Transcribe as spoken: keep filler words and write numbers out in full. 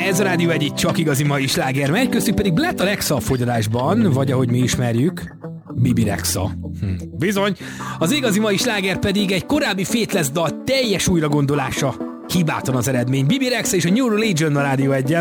Ez a Rádió egy csak igazi mai sláger megy, köztük pedig Blatt a Rexa a fogyalásban, vagy ahogy mi ismerjük, Bibi Rexa. Hm. Bizony, az igazi mai sláger pedig egy korábbi Faithless dal teljes újragondolása. Hibátlan az eredmény. Bibi Rexa és a New Religion a Rádió egyen.